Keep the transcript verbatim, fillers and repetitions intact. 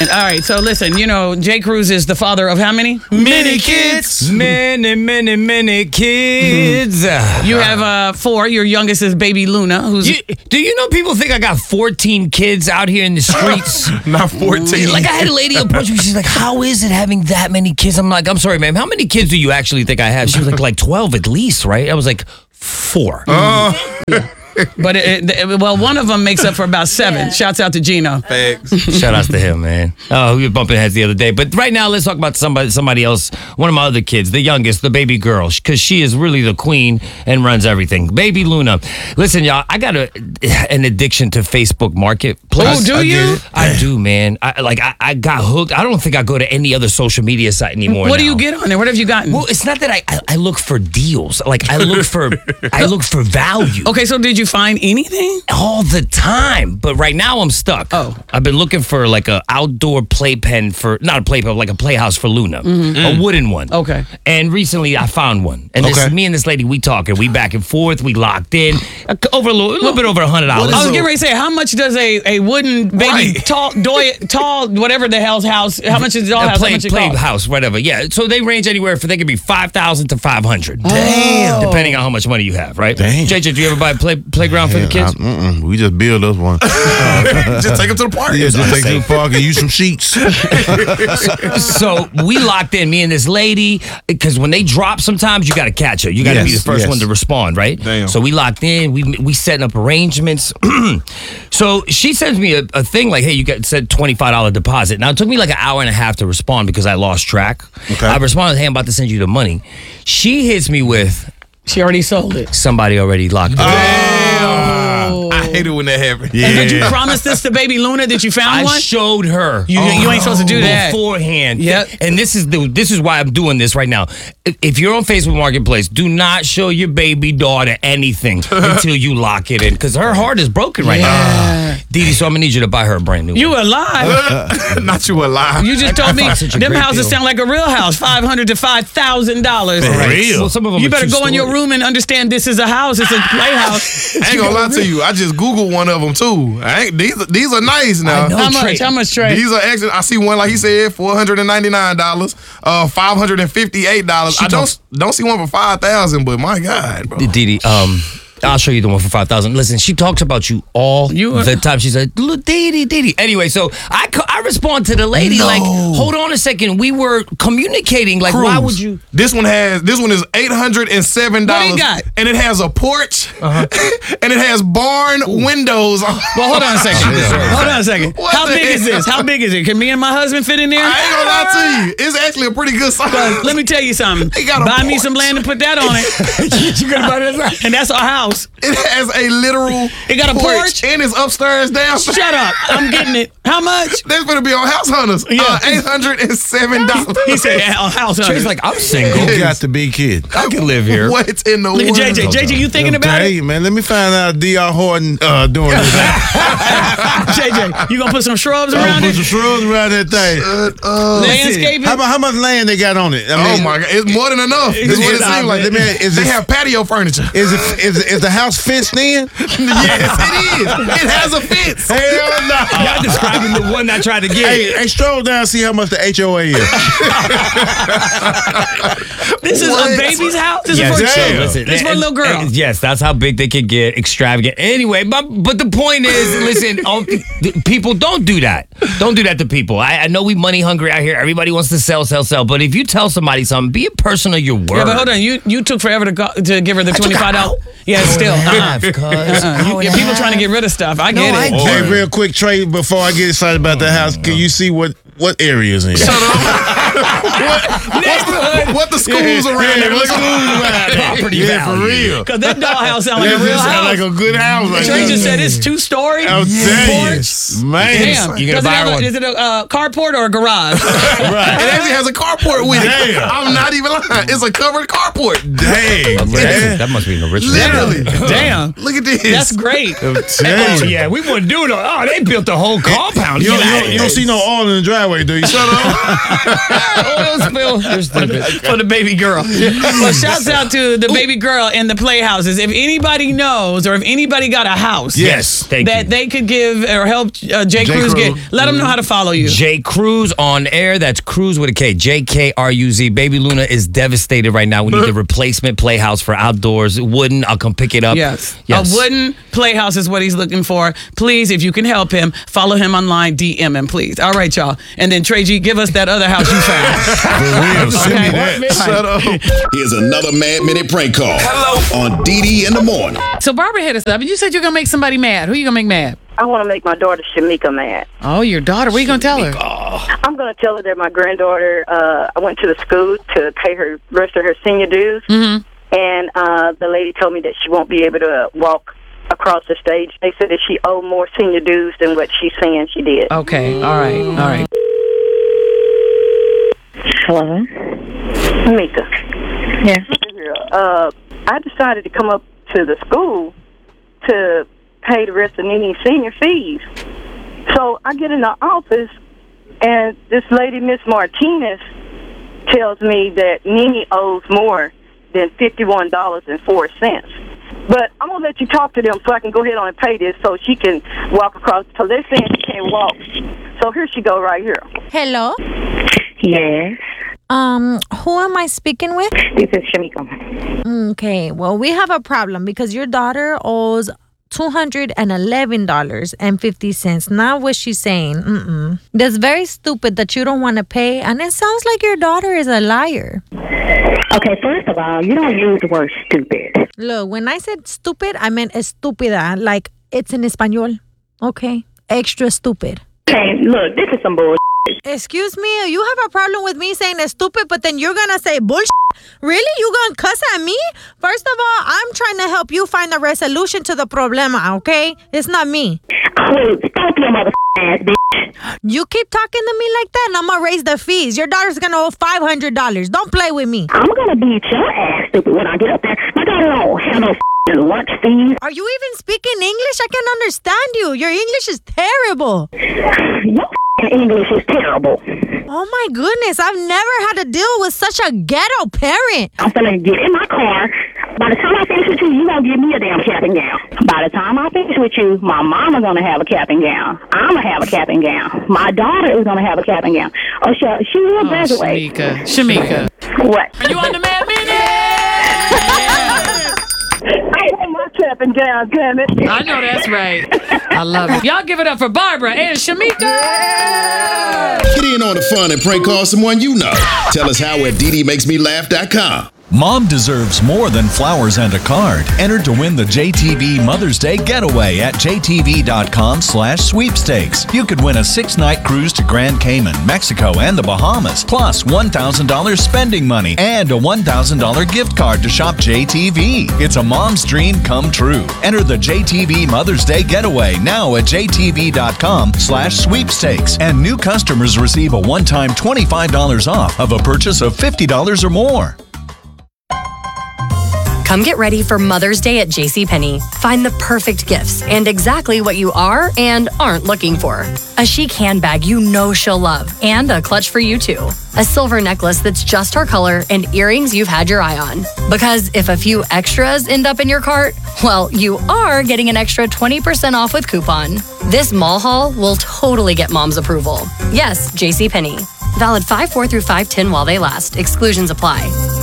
All right, so listen, you know, Jay Cruz is the father of how many? Many kids. Many, many, many kids. Mm-hmm. You have uh, four. Your youngest is baby Luna. Who's you, do you know people think I got fourteen kids out here in the streets? Not fourteen. Like I had a lady approach me. She's like, "How is it having that many kids?" I'm like, "I'm sorry, ma'am. How many kids do you actually think I have?" She was like, "Like twelve at least, right?" I was like, four. Oh. Yeah. But it, it, well, one of them makes up for about seven. Yeah. Shouts out to Gino. Thanks. Shout outs to him, man. Oh, we were bumping heads the other day. But right now, let's talk about somebody, somebody else. One of my other kids, the youngest, the baby girl, because she is really the queen and runs everything. Baby Luna. Listen, y'all, I got a, an addiction to Facebook Marketplace. Oh, do I you? I do, man. I, like I, I got hooked. I don't think I go to any other social media site anymore. What do now. you get on there? What have you gotten? Well, it's not that I, I, I look for deals. Like I look for, I look for value. Okay, so did you find anything? All the time, but right now I'm stuck. Oh, I've been looking for like a outdoor playpen for not a playpen, like a playhouse for Luna, mm-hmm. a wooden one. Okay. And recently I found one, and this okay. me and this lady we talking, we back and forth, we locked in over a little, a little bit over a hundred dollars. I was getting ready to say, how much does a, a wooden baby right. tall doy, tall whatever the hell's house? How much is the dollhouse? Play, how much it play cost? house, whatever. Yeah. So they range anywhere for they could be five thousand to five hundred. Damn. Depending on how much money you have, right? Damn. J J, do you ever buy a play, playground for the kids? I, mm-mm, we just build us one. Just take them to the park. Yeah, just take them to the park and use some sheets. So we locked in, me and this lady, because when they drop, sometimes you got to catch her. You got to Yes, be the first yes. one to respond, right? Damn. So we locked in. We we setting up arrangements. So she sends me a, a thing like, "Hey, you got said twenty-five dollars deposit." Now it took me like an hour and a half to respond because I lost track. Okay. I responded, "Hey, I'm about to send you the money." She hits me with, She already sold it. "Somebody already locked it." Damn. I hate it when that happens. Yeah. And did you promise this to baby Luna that you found I one? showed her. You, you ain't supposed to do that. Beforehand. Yep. And this is the this is why I'm doing this right now. If- If you're on Facebook Marketplace, do not show your baby daughter anything until you lock it in, because her heart is broken right Yeah. now. Dee Dee, so I'm gonna need you to buy her a brand new You one. alive? Not you alive. You just told me I such a them great houses deal. sound like a real house, five hundred to five thousand dollars. For real? Well, some of them You are better go in your two-story. room and understand this is a house. It's a playhouse. I ain't gonna lie to you. I just Googled one of them too. I ain't, these these are nice now. I know. How much? Trey. How much, Trey? These are actually. I see one like he said, four hundred and ninety nine dollars, uh, five hundred and fifty eight dollars. She I don't talks- don't see one for five thousand, but my God, bro. Dee Dee, um, I'll show you the one for five thousand. Listen, she talks about you all You are- the time. She's like, "Look, Dee Dee, Dee Dee." Anyway, so I, co- I respond to the lady No. like, "Hold on a second. We were communicating. Like, why Cruise. would you?" This one has. This one is eight hundred and seven What dollars. he got? And it has a porch, and it has barn windows. Well, hold on a second. Hold on a second. What How the big is hell? this? How big is it? Can me and my husband fit in there? I ain't gonna lie to you. It's actually a pretty good size. Let me tell you something. They got a Buy me porch. some land and put that on it. You gonna buy that? And that's our house. It has a literal. It got a porch? and it's upstairs, downstairs. Shut up. I'm getting it. How much? That's gonna be on House Hunters. Yeah. Uh, eight hundred and seven dollars. He said a house. She's Hunter. like, "I'm single. You got to be kid. I can live here." What in the Look world? at J J. J J, you thinking about Hey, it? man, let me find out D R Horton uh, doing this. J J, you gonna put some shrubs I'm around put some it? shrubs around that thing. Uh, uh, Landscaping? How, about, how much land they got on it? I oh mean, my God, it's more than enough. That's what it Nah, seems like. let me- is they it- have patio furniture. Is it is, it- is the house fenced in? Yes, it is. It has a fence. Hell no. Y'all describing the one I tried to get. Hey, hey, stroll down and see how much the H O A is. This is What? a baby's house? This Yes, is for so children. listen, This is for a and- little girl. and yes, that's how big they could get, extravagant. Anyway, but but the point is, listen, um, th- people don't do that. Don't do that to people. I, I know we money hungry out here. Everybody wants to sell, sell, sell. But if you tell somebody something, be a person of your word. Yeah, but hold on. You you took forever to go, to give her the took twenty-five dollars. Yeah, still. Uh-uh. Uh-uh. You- yeah, people trying to get rid of stuff. I get No, it. I get Hey, real quick, Trey, before I get excited about the house, can you see what what areas in? Shut up. what, what the schools around there? what's Look around Property Yeah, for value. real. Because that dollhouse sound like That a real just sound house. like a good house. Like Trey that. just said it's two story. I'm telling Yes. you, man. Damn. You Does gonna it buy have a- one? Is it a uh, carport or a garage? Right. It actually has a carport with it. Damn. I'm not even lying. It's a covered carport. Dang, man. That must be an original. Literally. Damn. Look at this. That's great. I'm Oh, telling you. yeah, we wouldn't do it. Oh, they built the whole compound. You don't, Get you, out don't, of you don't here. see no oil in the driveway, do you? Shut up. Oil spill. You're stupid. For the baby girl. Well, shouts out to the baby girl in the playhouses. If anybody knows or if anybody got a house Yes, thank that you. they could give or help uh, J. J. Cruz get, Cruz. let them know how to follow you. J. Cruz on air. That's Cruz with a K. J K R U Z. Baby Luna is devastated right now. We need the replacement playhouse for outdoors. Wooden. I'll come pick it up. Yes. Yes. A wooden playhouse is what he's looking for. Please, if you can help him, follow him online, D M him, please. All right, y'all. And then, Trey G, give us that other house you found. For real, send me Okay. that. Shut up. Here's another Mad Minute prank call. Hello. On D D in the morning. So, Barbara hit us up, and you said you're going to make somebody mad. Who you going to make mad? I want to make my daughter Shamika mad. Oh, your daughter. What are you going to tell her? I'm going to tell her that my granddaughter, uh, I went to the school to pay her rest of her senior dues, Mm-hmm. and uh, the lady told me that she won't be able to walk across the stage. They said that she owed more senior dues than what she's saying she did. Okay. All right. All right. Hello? Shamika. Yes. Uh, I decided to come up to the school to pay the rest of Nini's senior fees. So I get in the office, and this lady, Miss Martinez, tells me that Nini owes more than fifty-one dollars and four cents. But I'm going to let you talk to them so I can go ahead on and pay this so she can walk across, because they're saying she can't walk. So here she go right here. Hello. Yes. Um, who am I speaking with? This is Shamika. Okay, well, we have a problem because your daughter owes two hundred eleven dollars and fifty cents. Not what she's saying. Mm-mm. That's very stupid that you don't want to pay, and it sounds like your daughter is a liar. Okay, first of all, you don't use the word stupid. Look, when I said stupid, I meant estúpida, like it's in Espanol. Okay? Extra stupid. Okay, look, this is some bull. Excuse me, you have a problem with me saying it's stupid, but then you're gonna say bullshit? Really? You gonna cuss at me? First of all, I'm trying to help you find a resolution to the problema, okay? It's not me. Oh, stop your mother ass, bitch. You keep talking to me like that, and I'm gonna raise the fees. Your daughter's gonna owe five hundred dollars. Don't play with me. I'm gonna beat your ass, stupid, when I get up there. My daughter don't have no lunch fees. Are you even speaking English? I can understand you. Your English is terrible. Your English is terrible. Oh my goodness, I've never had to deal with such a ghetto parent. I'm gonna get in my car. By the time I finish with you, you gonna give me a damn cap and gown. By the time I finish with you, my mama gonna have a cap and gown. I'm gonna have a cap and gown. My daughter is gonna have a cap and gown. Oh, she, she will graduate. Shamika. Shamika. What? Are you on the Mad Minute? I want my cap and gown, damn it. I know that's right. I love it. Y'all give it up for Barbara and Shamika. Get in on the fun and prank call someone you know. Tell us how at D D makes me laugh dot com. Mom deserves more than flowers and a card. Enter to win the J T V Mother's Day Getaway at J T V dot com slash sweepstakes. You could win a six-night cruise to Grand Cayman, Mexico, and the Bahamas, plus one thousand dollars spending money and a one thousand dollars gift card to shop J T V. It's a mom's dream come true. Enter the J T V Mother's Day Getaway now at J T V dot com slash sweepstakes. And new customers receive a one-time twenty-five dollars off of a purchase of fifty dollars or more. Come get ready for Mother's Day at JCPenney. Find the perfect gifts and exactly what you are and aren't looking for. A chic handbag you know she'll love, and a clutch for you too. A silver necklace that's just her color, and earrings you've had your eye on. Because if a few extras end up in your cart, well, you are getting an extra twenty percent off with coupon. This mall haul will totally get mom's approval. Yes, JCPenney. Valid five four through five ten while they last. Exclusions apply.